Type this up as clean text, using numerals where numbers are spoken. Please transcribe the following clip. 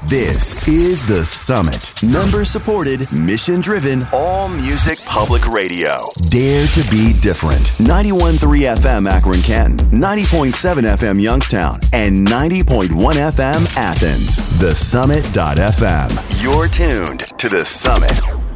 This is The Summit. Member-supported, mission-driven, all-music public radio. Dare to be different. 91.3 FM Akron, Canton, 90.7 FM Youngstown, and 90.1 FM Athens. TheSummit.fm. You're tuned to The Summit.